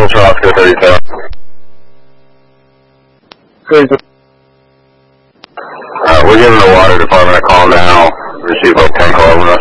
Central Oscar 37. We're giving the water department a call now. Received like 10 calls.